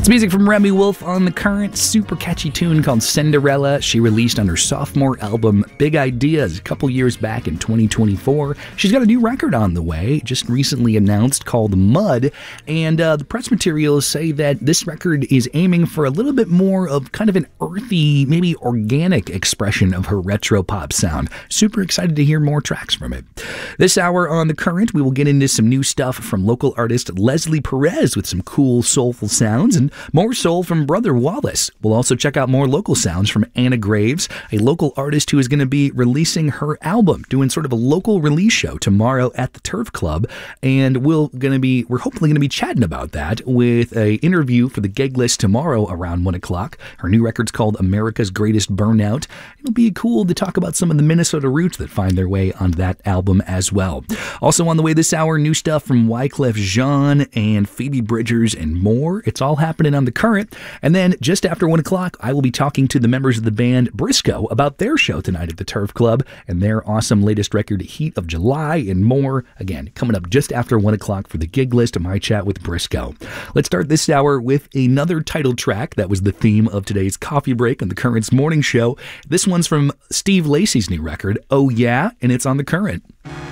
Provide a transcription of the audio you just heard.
It's music from Remy Wolf on The Current, super catchy tune called Cinderella. She released on her sophomore album, Big Ideas, a couple years back in 2024. She's got a new record on the way, just recently announced, called Mud, and the press materials say that this record is aiming for a little bit more of kind of an earthy, maybe organic expression of her retro pop sound. Super excited to hear more tracks from it. This hour on The Current, we will get into some new stuff from local artist Leslie Perez with some cool, soulful sounds, and more soul from Brother Wallace. We'll also check out more local sounds from Anna Graves, a local artist who is going to be releasing her album, doing sort of a local release show tomorrow at the Turf Club, and we're hopefully going to be chatting about that with an interview for the gig list tomorrow around 1 o'clock. Her new record's called America's Greatest Burnout. It'll be cool to talk about some of the Minnesota roots that find their way on that album as well. Also on the way this hour, new stuff from Wyclef Jean and Phoebe Bridgers and more. It's all happening on The Current. And then just after 1 o'clock, I will be talking to the members of the band Briscoe about their show tonight at the Turf Club and their awesome latest record, Heat of July, and more. Again, coming up just after 1 o'clock for the gig list of my chat with Briscoe. Let's start this hour with another title track that was the theme of today's coffee break on The Current's morning show. This one's from Steve Lacy's new record, Oh Yeah, and it's on The Current.